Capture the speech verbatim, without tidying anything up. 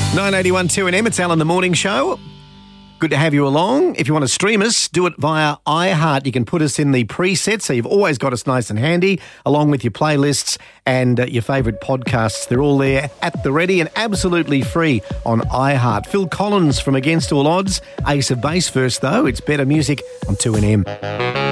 nine eighty-one two N M, it's Alan the Morning Show. Good to have you along. If you want to stream us, do it via iHeart. You can put us in the preset, so you've always got us nice and handy, along with your playlists and uh, your favourite podcasts. They're all there at the ready and absolutely free on iHeart. Phil Collins from Against All Odds. Ace of Base first, though. It's better music on two N M.